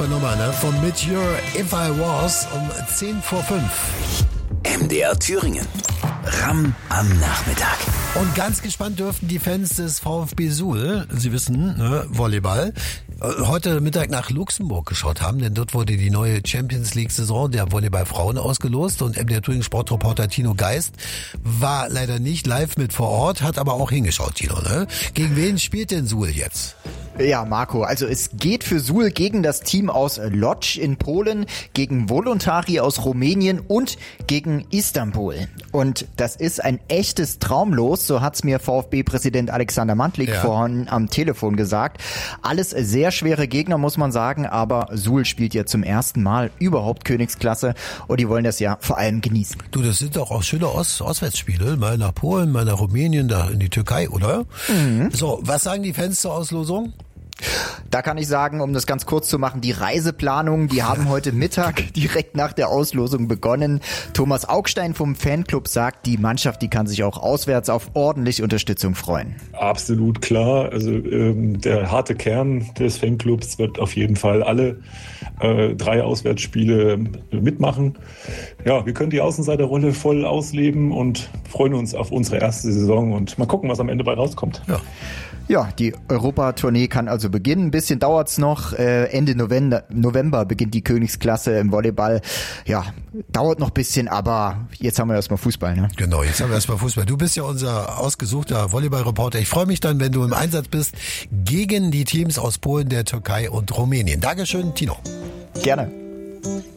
super Nummer, ne? Von Mit Your If I Was um 10 vor 5. MDR Thüringen. Ram am Nachmittag. Und ganz gespannt dürften die Fans des VfB Suhl, Sie wissen, ne, Volleyball, heute Mittag nach Luxemburg geschaut haben, denn dort wurde die neue Champions League Saison der Volleyball-Frauen ausgelost und MDR Thüringen Sportreporter Tino Geist war leider nicht live mit vor Ort, hat aber auch hingeschaut, Tino, ne? Gegen wen spielt denn Suhl jetzt? Ja, Marco, also es geht für Suhl gegen das Team aus Lodz in Polen, gegen Voluntari aus Rumänien und gegen Istanbul. Und das ist ein echtes Traumlos, so hat's mir VfB-Präsident Alexander Mantlik vorhin am Telefon gesagt. Alles sehr schwere Gegner, muss man sagen, aber Suhl spielt ja zum ersten Mal überhaupt Königsklasse und die wollen das ja vor allem genießen. Du, das sind doch auch schöne Auswärtsspiele, mal nach Polen, mal nach Rumänien, da in die Türkei, oder? Mhm. So, was sagen die Fans zur Auslosung? Da kann ich sagen, um das ganz kurz zu machen, die Reiseplanungen, die haben heute Mittag direkt nach der Auslosung begonnen. Thomas Augstein vom Fanclub sagt, die Mannschaft, die kann sich auch auswärts auf ordentliche Unterstützung freuen. Absolut klar. Also der harte Kern des Fanclubs wird auf jeden Fall alle 3 Auswärtsspiele mitmachen. Ja, wir können die Außenseiterrolle voll ausleben und freuen uns auf unsere erste Saison und mal gucken, was am Ende bei rauskommt. Ja, die Europatournee kann also beginnen. Ein bisschen dauert's noch. Ende November beginnt die Königsklasse im Volleyball. Ja, dauert noch ein bisschen, aber jetzt haben wir erstmal Fußball, ne? Genau, jetzt haben wir erstmal Fußball. Du bist ja unser ausgesuchter Volleyballreporter. Ich freue mich dann, wenn du im Einsatz bist gegen die Teams aus Polen, der Türkei und Rumänien. Dankeschön, Tino. Gerne.